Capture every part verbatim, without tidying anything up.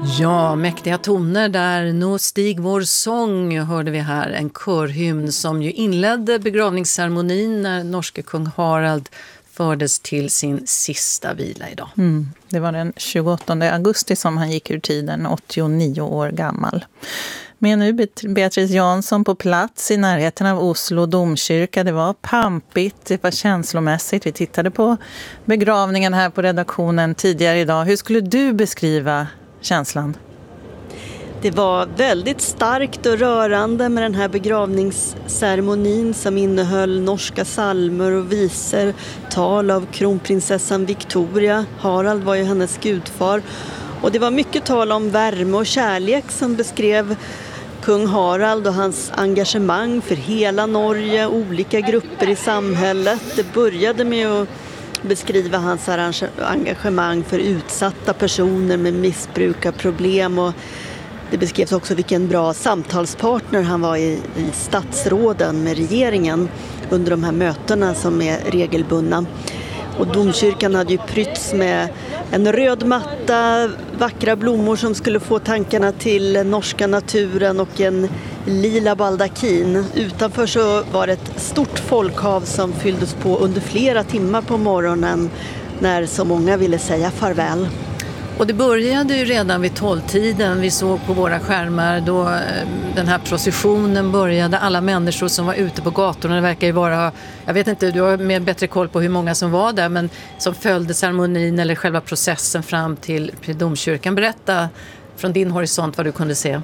Ja, mäktiga toner där. Nå stig vår sång hörde vi här. En körhymn som ju inledde begravningsceremonin när norske kung Harald fördes till sin sista vila idag. Mm, det var den tjugoåttonde augusti som han gick ur tiden, åttionio år gammal. Men nu Beatrice Jansson på plats i närheten av Oslo domkyrka. Det var pampigt, det var känslomässigt. Vi tittade på begravningen här på redaktionen tidigare idag. Hur skulle du beskriva känslan? Det var väldigt starkt och rörande med den här begravningsceremonin som innehöll norska psalmer och visor, tal av kronprinsessan Victoria. Harald var ju hennes gudfar. Och det var mycket tal om värme och kärlek som beskrev kung Harald och hans engagemang för hela Norge, olika grupper i samhället. Det började med att beskriva hans engagemang för utsatta personer med missbrukarproblem, och det beskrevs också vilken bra samtalspartner han var i, i statsråden med regeringen under de här mötena som är regelbundna. Och domkyrkan hade ju prytts med en röd matta, vackra blommor som skulle få tankarna till norska naturen och en lila baldakin. Utanför så var det ett stort folkhav som fylldes på under flera timmar på morgonen när så många ville säga farväl. Och det började ju redan vid tolvtiden. Vi såg på våra skärmar då den här processionen började. Alla människor som var ute på gatorna, det verkar ju vara, jag vet inte, du har mer bättre koll på hur många som var där, men som följde ceremonin eller själva processen fram till domkyrkan. Berätta från din horisont vad du kunde se.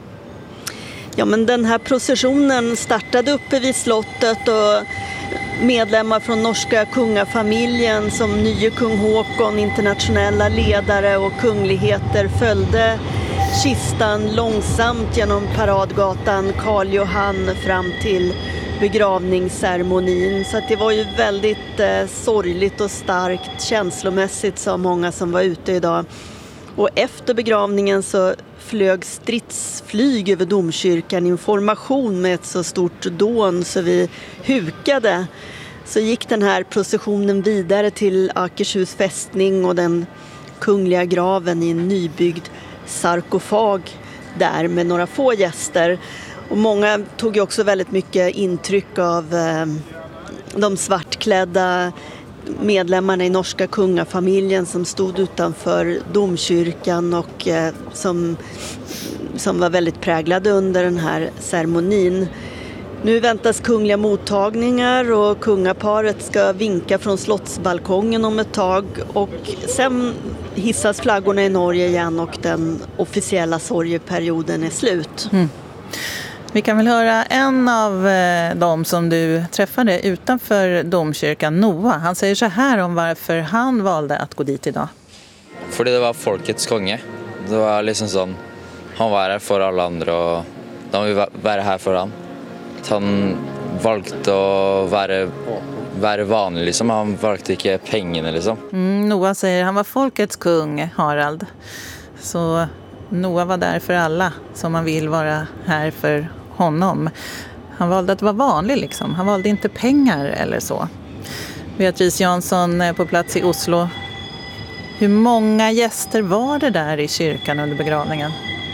Ja, men den här processionen startade uppe vid slottet och medlemmar från norska kungafamiljen som nye kung Håkon, internationella ledare och kungligheter följde kistan långsamt genom paradgatan Karl Johan fram till begravningsceremonin. Så att det var ju väldigt eh, sorgligt och starkt känslomässigt, sa många som var ute idag. Och efter begravningen så flög stridsflyg över domkyrkan, information med ett så stort dån så vi hukade. Så gick den här processionen vidare till Akershus fästning och den kungliga graven i en nybyggd sarkofag där med några få gäster. Och många tog ju också väldigt mycket intryck av eh, de svartklädda medlemmarna i norska kungafamiljen som stod utanför domkyrkan och eh, som, som var väldigt präglade under den här ceremonin. Nu väntas kungliga mottagningar och kungaparet ska vinka från slottsbalkongen om ett tag, och sen hissas flaggorna i Norge igen och den officiella sorgeperioden är slut. Mm. Vi kan väl höra en av eh, dem som du träffade utanför domkyrkan, Noah. Han säger så här om varför han valde att gå dit idag. För det var folkets konge. Det var liksom sån, han var här för alla andra och de vill vara här för han. Han valde att vara, vara vanlig liksom. Han valde inte pengarna liksom. Mm, Noah säger han var folkets kung, Harald. Så Noah var där för alla som man vill vara här för honom. Han valde att vara vanlig liksom. Han valde inte pengar eller så. Beatrice Jansson på plats i Oslo. Hur många gäster var det där i kyrkan under begravningen?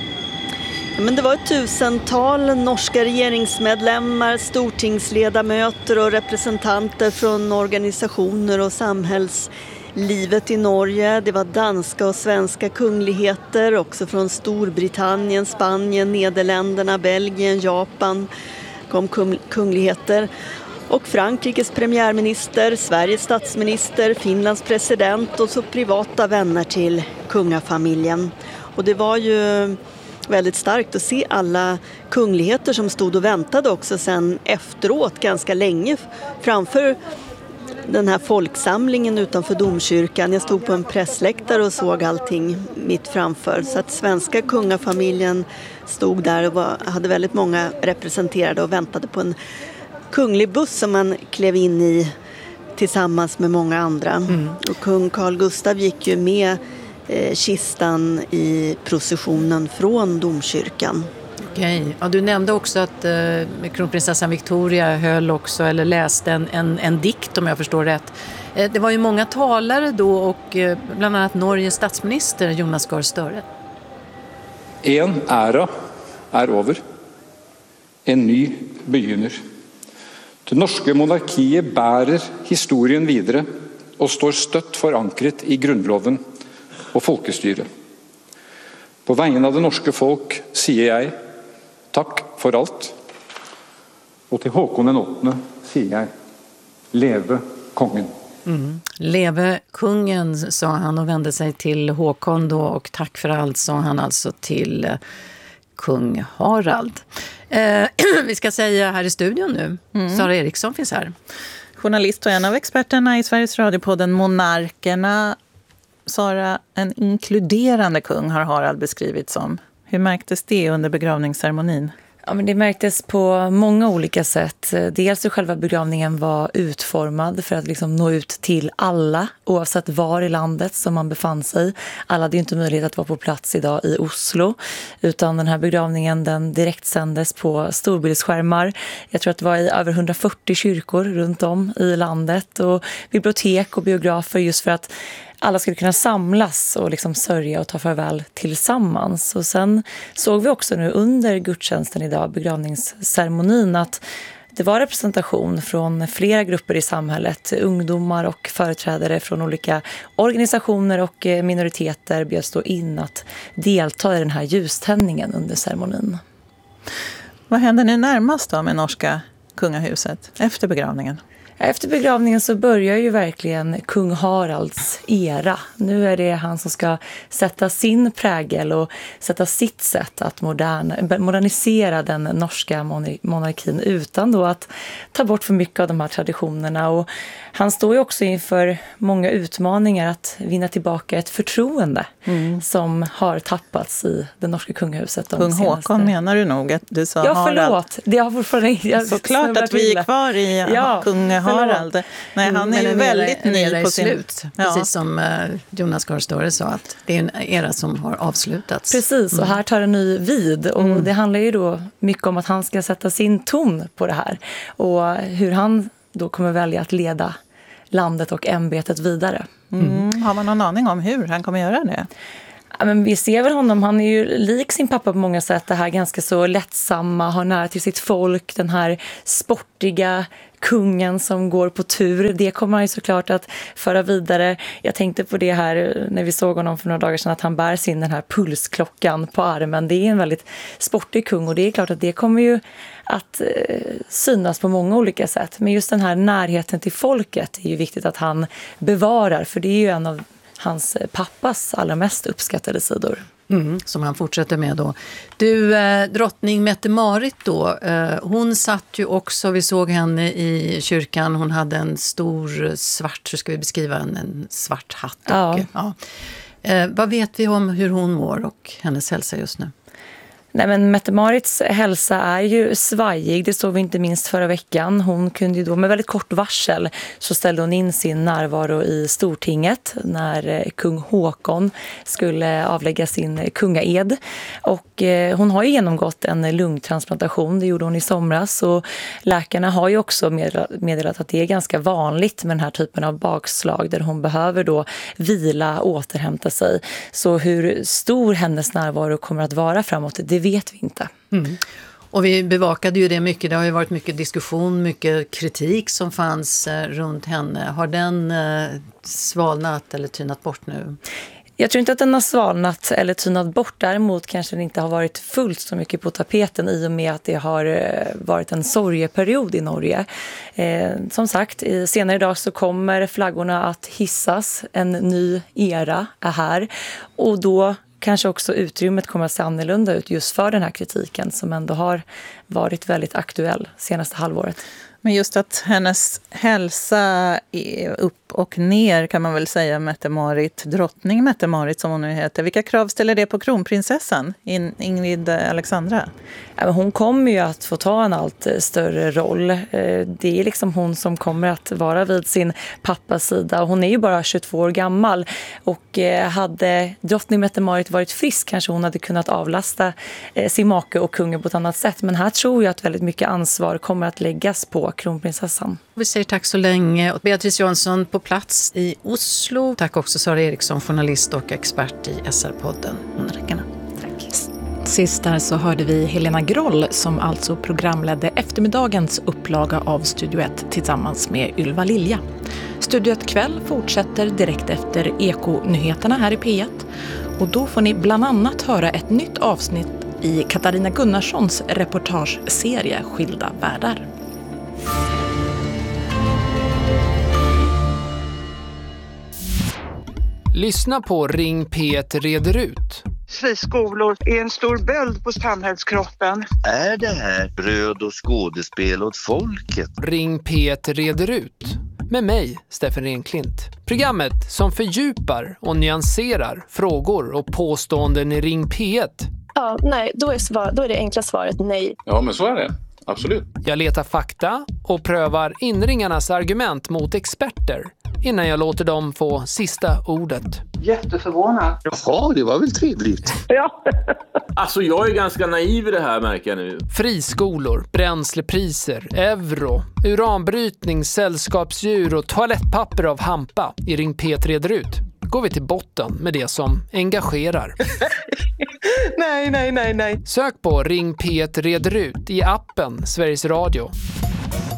Men det var ett tusental norska regeringsmedlemmar, stortingsledamöter och representanter från organisationer och samhällslivet i Norge. Det var danska och svenska kungligheter, också från Storbritannien, Spanien, Nederländerna, Belgien, Japan kom kungligheter. Och Frankrikes premiärminister, Sveriges statsminister, Finlands president och så privata vänner till kungafamiljen. Och det var ju väldigt starkt att se alla kungligheter som stod och väntade också sen efteråt ganska länge framför den här folksamlingen utanför domkyrkan. Jag stod på en pressläktare och såg allting mitt framför. Så att svenska kungafamiljen stod där och var, hade väldigt många representerade och väntade på en kunglig buss som man klev in i tillsammans med många andra. Mm. Och kung Carl Gustaf gick ju med eh, kistan i processionen från domkyrkan. Okej. Ja, du nämnde också att eh, kronprinsessan Victoria höll också eller läste en, en, en dikt om jag förstår rätt. Eh, det var ju många talare då och eh, bland annat Norges statsminister Jonas Gahr Støre. En ära är över. En ny begynner. Det norske monarkiet bærer historien videre og står støtt forankret i grunnloven og folkestyret. På vegne av det norske folk sier jeg takk for alt. Och till Håkon den åttende säger jag, leve kongen. Mm. Leve kungen, sa han och vände sig till Håkon då, och tack för allt, sa han alltså till eh, kung Harald. Eh, vi ska säga här i studion nu, mm. Sara Eriksson finns här. Journalist och en av experterna i Sveriges Radio-podden Monarkerna. Sara, en inkluderande kung har Harald beskrivit som. Hur märktes det under begravningsceremonin? Ja, men det märktes på många olika sätt. Dels hur själva begravningen var utformad för att liksom nå ut till alla, oavsett var i landet som man befann sig. Alla hade ju inte möjlighet att vara på plats idag i Oslo, utan den här begravningen den direkt sändes på storbildsskärmar. Jag tror att det var i över hundrafyrtio kyrkor runt om i landet och bibliotek och biografer, just för att alla skulle kunna samlas och liksom sörja och ta farväl tillsammans. Och sen såg vi också nu under gudstjänsten idag, begravningsceremonin, att det var representation från flera grupper i samhället. Ungdomar och företrädare från olika organisationer och minoriteter bjöds då in att delta i den här ljuständningen under ceremonin. Vad händer nu närmast då med norska kungahuset efter begravningen? Efter begravningen så börjar ju verkligen kung Haralds era. Nu är det han som ska sätta sin prägel och sätta sitt sätt att modern, modernisera den norska monarkin utan då att ta bort för mycket av de här traditionerna. Och han står ju också inför många utmaningar att vinna tillbaka ett förtroende mm. som har tappats i det norska kungahuset. De kung senaste. Håkon menar du nog att du sa ja, Harald? Ja, förlåt. Det har fortfarande... Jag såklart att vi är kvar i ja, kung Harald. Nej, han är ju väldigt ny på sin... slut. Ja. Precis som Jonas Garstöre sa, att det är en era som har avslutats. Precis, och här tar en ny vid. Och mm. det handlar ju då mycket om att han ska sätta sin ton på det här. Och hur han då kommer välja att leda landet och ämbetet vidare. Mm. Har man någon aning om hur han kommer göra det? Ja, men vi ser väl honom, han är ju lik sin pappa på många sätt. Det här ganska så lättsamma, har nära till sitt folk, den här sportiga kungen som går på tur. Det kommer han ju såklart att föra vidare. Jag tänkte på det här när vi såg honom för några dagar sedan, att han bär sin den här pulsklockan på armen. Det är en väldigt sportig kung och det är klart att det kommer ju att eh, synas på många olika sätt. Men just den här närheten till folket är ju viktigt att han bevarar, för det är ju en av hans pappas allra mest uppskattade sidor. Mm, som han fortsätter med då. Du, eh, drottning Mette-Marit då, eh, hon satt ju också, vi såg henne i kyrkan, hon hade en stor svart, så ska vi beskriva en, en svart hatt. Och, ja. Ja. Eh, vad vet vi om hur hon mår och hennes hälsa just nu? Nej, men Mette-Marits hälsa är ju svajig, det såg vi inte minst förra veckan. Hon kunde ju då med väldigt kort varsel så ställde hon in sin närvaro i Stortinget när kung Håkon skulle avlägga sin kungaed. Och eh, hon har ju genomgått en lungtransplantation, det gjorde hon i somras. Och läkarna har ju också meddelat att det är ganska vanligt med den här typen av bakslag där hon behöver då vila, återhämta sig. Så hur stor hennes närvaro kommer att vara framåt, det vet vi inte. Mm. Och vi bevakade ju det mycket. Det har ju varit mycket diskussion, mycket kritik som fanns eh, runt henne. Har den eh, svalnat eller tynat bort nu? Jag tror inte att den har svalnat eller tynat bort. Däremot kanske den inte har varit fullt så mycket på tapeten i och med att det har varit en sorgeperiod i Norge. Eh, som sagt, i, senare idag så kommer flaggorna att hissas. En ny era är här. Och då kanske också utrymmet kommer att se annorlunda ut just för den här kritiken som ändå har varit väldigt aktuell senaste halvåret. Men just att hennes hälsa är upp och ner kan man väl säga, Mette-Marit, drottning Mette-Marit som hon nu heter. Vilka krav ställer det på kronprinsessan, In- Ingrid Alexandra? Ja, men hon kommer ju att få ta en allt större roll. Det är liksom hon som kommer att vara vid sin pappas sida. Hon är ju bara tjugotvå år gammal och hade drottning Mette-Marit varit frisk kanske hon hade kunnat avlasta sin make och kungen på ett annat sätt. Men här tror jag att väldigt mycket ansvar kommer att läggas på kronprinsessan. Vi säger tack så länge. Beatrice Jansson på plats i Oslo. Tack också Sara Eriksson, journalist och expert i S R-podden Monarkerna. Tack. Sist där så hörde vi Helena Groll som alltså programledde eftermiddagens upplaga av Studio ett tillsammans med Ylva Lilja. Studio ett kväll fortsätter direkt efter Eko-nyheterna här i P ett. Och då får ni bland annat höra ett nytt avsnitt i Katarina Gunnarssons reportageserie Skilda världar. Lyssna på Ring P ett reder ut. Friskolor är en stor böld på samhällskroppen. Är det här bröd och skådespel åt folket? Ring P ett reder ut. Med mig, Steffen Renklint. Programmet som fördjupar och nyanserar frågor och påståenden i Ring P ett. Ja, nej, då är, svar, då är det enkla svaret nej. Ja, men så är det. Absolut. Jag letar fakta och prövar inringarnas argument mot experter innan jag låter dem få sista ordet. Jätteförvånad. Jaha, det var väl trevligt. Ja. Alltså jag är ganska naiv i det här, märker jag nu. Friskolor, bränslepriser, euro, uranbrytning, sällskapsdjur och toalettpapper av hampa i Ring P ett reder ut. Går vi till botten med det som engagerar. nej, nej, nej, nej. Sök på Ring P ett reder ut i appen Sveriges Radio.